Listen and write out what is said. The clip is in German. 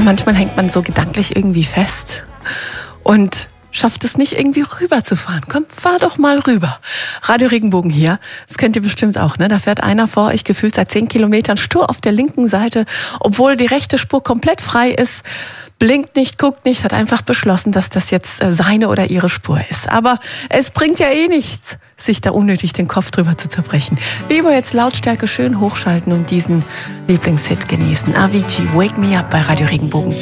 manchmal hängt man so gedanklich irgendwie fest und schafft es nicht, irgendwie rüberzufahren. Komm, fahr doch mal rüber. Radio Regenbogen hier. Das kennt ihr bestimmt auch, ne? Da fährt einer vor euch gefühlt seit 10 Kilometern stur auf der linken Seite, obwohl die rechte Spur komplett frei ist. Blinkt nicht, guckt nicht, hat einfach beschlossen, dass das jetzt seine oder ihre Spur ist. Aber es bringt ja eh nichts, sich da unnötig den Kopf drüber zu zerbrechen. Lieber jetzt Lautstärke schön hochschalten und diesen Lieblingshit genießen. Avicii, Wake Me Up bei Radio Regenbogen.